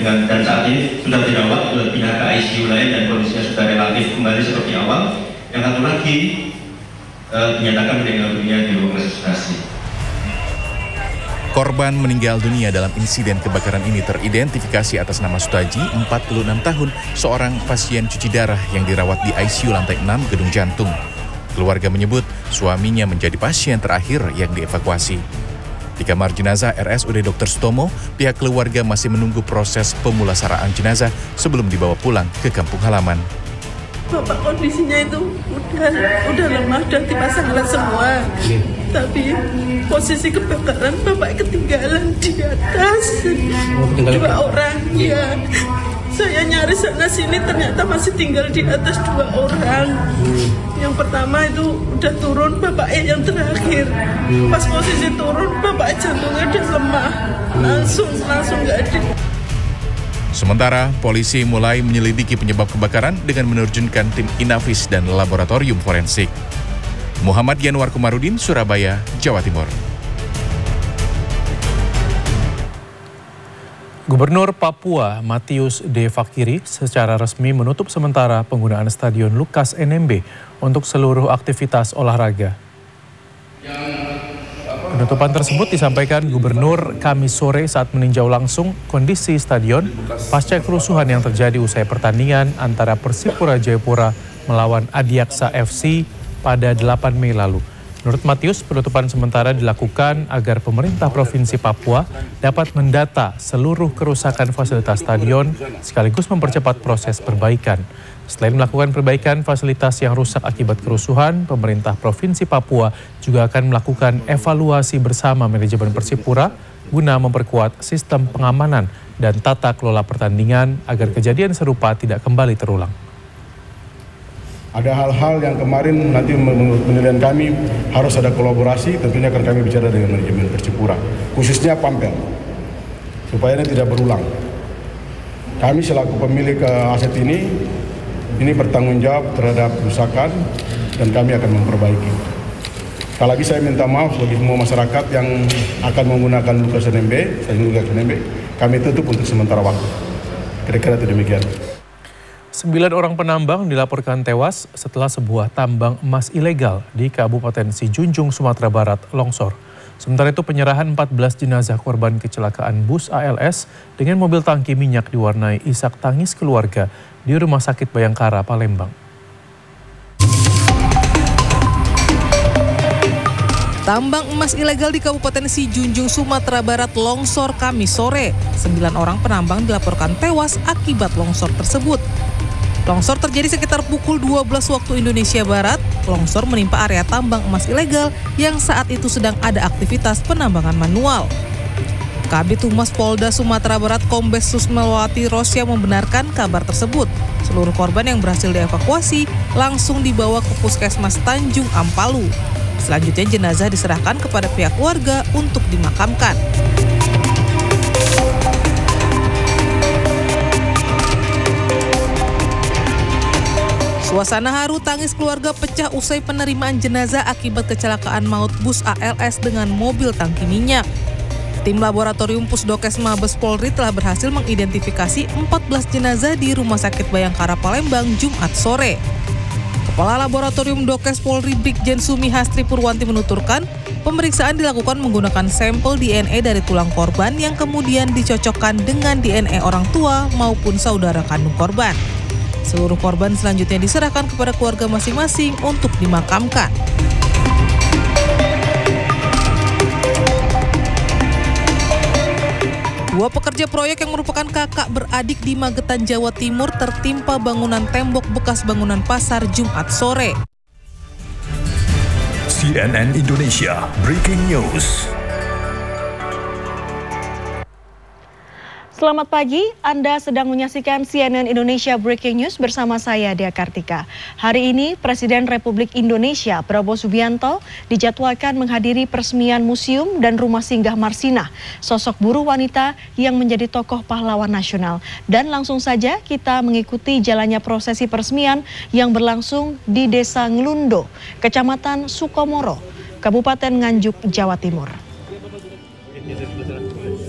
dan saat ini sudah dirawat, sudah pindah ke ICU lain dan kondisinya sudah relatif kembali seperti awal. Yang satu lagi dinyatakan meninggal dunia di ruang resusitasi. Korban meninggal dunia dalam insiden kebakaran ini teridentifikasi atas nama Sutaji, 46 tahun, seorang pasien cuci darah yang dirawat di ICU lantai 6 gedung jantung. Keluarga menyebut suaminya menjadi pasien terakhir yang dievakuasi. Di kamar jenazah RSUD Dr. Sutomo, pihak keluarga masih menunggu proses pemulasaraan jenazah sebelum dibawa pulang ke kampung halaman. Bapak kondisinya itu udah lemah dan dipasang alat semua. Tapi posisi kebakaran Bapak ketinggalan di atas. Dua orang, ya. Saya nyari sana sini ternyata masih tinggal di atas 2 orang. Yang pertama itu udah turun, Bapaknya yang terakhir. Pas posisi turun, Bapak jantungnya udah lemah. Langsung nggak ada. Sementara, polisi mulai menyelidiki penyebab kebakaran dengan menerjunkan tim Inavis dan laboratorium forensik. Muhammad Yanwar Komarudin, Surabaya, Jawa Timur. Gubernur Papua Matius D. Fakiri secara resmi menutup sementara penggunaan Stadion Lukas NMB untuk seluruh aktivitas olahraga. Penutupan tersebut disampaikan Gubernur Kamis sore saat meninjau langsung kondisi stadion pasca kerusuhan yang terjadi usai pertandingan antara Persipura Jayapura melawan Adiaksa FC pada 8 Mei lalu. Menurut Matius, penutupan sementara dilakukan agar pemerintah Provinsi Papua dapat mendata seluruh kerusakan fasilitas stadion sekaligus mempercepat proses perbaikan. Selain melakukan perbaikan fasilitas yang rusak akibat kerusuhan, pemerintah Provinsi Papua juga akan melakukan evaluasi bersama manajemen Persipura guna memperkuat sistem pengamanan dan tata kelola pertandingan agar kejadian serupa tidak kembali terulang. Ada hal-hal yang kemarin nanti menurut penilaian kami harus ada kolaborasi, tentunya akan kami bicara dengan manajemen Persipura, khususnya Pampel, supaya ini tidak berulang. Kami selaku pemilik aset ini bertanggung jawab terhadap kerusakan dan kami akan memperbaiki. Sekali lagi saya minta maaf bagi semua masyarakat yang akan menggunakan Lukas NMB, kami tutup untuk sementara waktu. Kira-kira itu demikian. 9 orang penambang dilaporkan tewas setelah sebuah tambang emas ilegal di Kabupaten Sijunjung, Sumatera Barat longsor. Sementara itu penyerahan 14 jenazah korban kecelakaan bus ALS dengan mobil tangki minyak diwarnai isak tangis keluarga di Rumah Sakit Bayangkara, Palembang. Tambang emas ilegal di Kabupaten Sijunjung, Sumatera Barat longsor Kamis sore. 9 orang penambang dilaporkan tewas akibat longsor tersebut. Longsor terjadi sekitar pukul 12 waktu Indonesia Barat. Longsor menimpa area tambang emas ilegal yang saat itu sedang ada aktivitas penambangan manual. Kabid Humas Polda Sumatera Barat Kombes Susmelwati Rosya membenarkan kabar tersebut. Seluruh korban yang berhasil dievakuasi langsung dibawa ke Puskesmas Tanjung Ampalu. Selanjutnya jenazah diserahkan kepada pihak keluarga untuk dimakamkan. Suasana haru tangis keluarga pecah usai penerimaan jenazah akibat kecelakaan maut bus ALS dengan mobil tangki minyak. Tim laboratorium Pusdokes Mabes Polri telah berhasil mengidentifikasi 14 jenazah di Rumah Sakit Bayangkara Palembang Jumat sore. Kepala Laboratorium Dokes Polri Brigjen Sumi Hastri Purwanti menuturkan, pemeriksaan dilakukan menggunakan sampel DNA dari tulang korban yang kemudian dicocokkan dengan DNA orang tua maupun saudara kandung korban. Seluruh korban selanjutnya diserahkan kepada keluarga masing-masing untuk dimakamkan. Dua pekerja proyek yang merupakan kakak beradik di Magetan, Jawa Timur tertimpa bangunan tembok bekas bangunan pasar Jumat sore. CNN Indonesia Breaking News. Selamat pagi, Anda sedang menyaksikan CNN Indonesia Breaking News bersama saya, Dea Kartika. Hari ini, Presiden Republik Indonesia Prabowo Subianto dijadwalkan menghadiri peresmian museum dan rumah singgah Marsinah, sosok buruh wanita yang menjadi tokoh pahlawan nasional. Dan langsung saja kita mengikuti jalannya prosesi peresmian yang berlangsung di Desa Nglundo, Kecamatan Sukomoro, Kabupaten Nganjuk, Jawa Timur.